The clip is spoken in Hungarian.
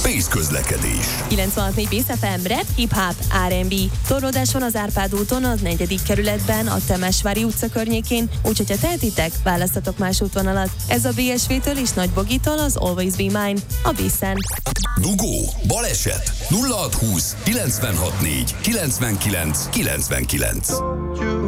Bész közlekedés. 96.4 Bész FM, rap, hip-hop, R&B. Torlódás van az Árpád úton, az 4. kerületben, a Temesvári utca környékén, úgyhogy ha tehetitek, választatok más útvonalat. Ez a BSV-től és Nagybogitól az Always Be Mine, a Bészen. Dugó, baleset, 0620 964 99 99.